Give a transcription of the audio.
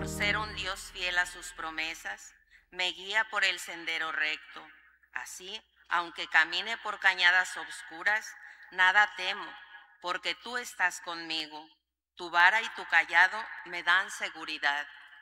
por ser un Dios fiel a sus promesas, me guía por el sendero recto. Así, aunque camine por cañadas obscuras, nada temo, porque tú estás conmigo. Tu vara y tu cayado me dan seguridad.